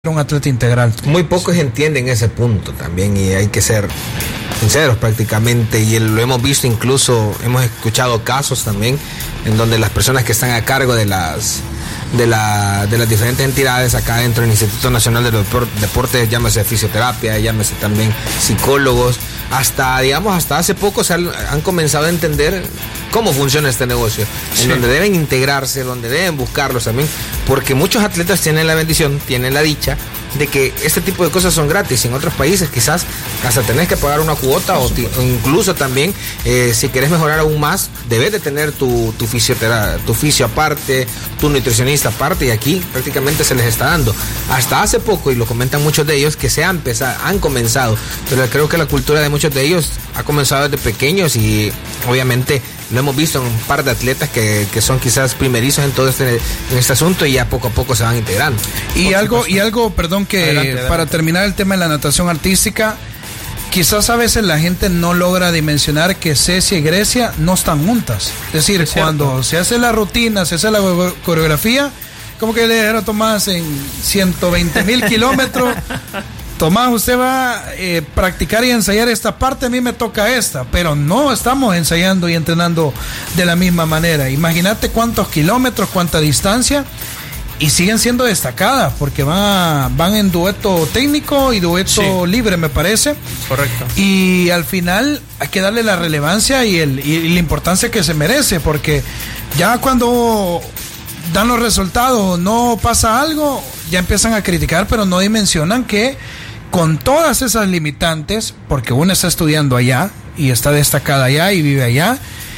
un atleta integral. Muy pocos entienden ese punto también y hay que ser sinceros prácticamente, y lo hemos visto, incluso hemos escuchado casos también en donde las personas que están a cargo de las diferentes entidades acá dentro del Instituto Nacional de los Deportes, llámese fisioterapia, llámese también psicólogos, hasta hace poco han comenzado a entender cómo funciona este negocio, en donde deben integrarse, donde deben buscarlos también, porque muchos atletas tienen la bendición, tienen la dicha de que este tipo de cosas son gratis. En otros países quizás hasta tenés que pagar una cuota o incluso también si querés mejorar aún más, debes de tener tu fisio aparte, tu nutricionista aparte, y aquí prácticamente se les está dando. Hasta hace poco, y lo comentan muchos de ellos, que han comenzado, pero creo que la cultura de muchos de ellos ha comenzado desde pequeños, y obviamente lo hemos visto en un par de atletas que son quizás primerizos en todo en este asunto, y ya poco a poco se van integrando. Y algo, perdón, que adelante. Para terminar el tema de la natación artística, quizás a veces la gente no logra dimensionar que Cecia y Grecia no están juntas. Es decir, cuando se hace la rutina, se hace la coreografía, como que le dijeron a Tomás en 120,000 kilómetros, Tomás, usted va a practicar y ensayar esta parte, a mí me toca esta, pero no estamos ensayando y entrenando de la misma manera. Imagínate cuántos kilómetros, cuánta distancia, y siguen siendo destacadas porque van en dueto técnico y dueto libre, me parece. Correcto. Y al final hay que darle la relevancia y la importancia que se merece, porque ya cuando dan los resultados, no pasa algo, ya empiezan a criticar, pero no dimensionan que con todas esas limitantes, porque una está estudiando allá y está destacada allá y vive allá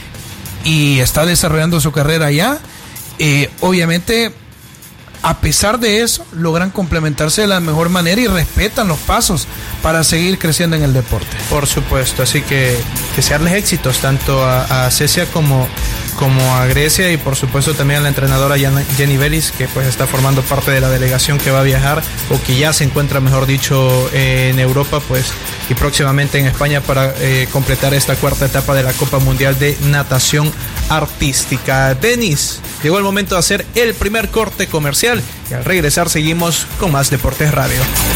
y está desarrollando su carrera allá, obviamente a pesar de eso logran complementarse de la mejor manera y respetan los pasos para seguir creciendo en el deporte. Por supuesto, así que desearles éxitos tanto a Cecia como a Grecia, y por supuesto también a la entrenadora Jenny Belis, que pues está formando parte de la delegación que va a viajar, o que ya se encuentra, mejor dicho, en Europa, pues, y próximamente en España para completar esta cuarta etapa de la Copa Mundial de Natación Artística. Denis, llegó el momento de hacer el primer corte comercial, y al regresar seguimos con más Deportes Radio.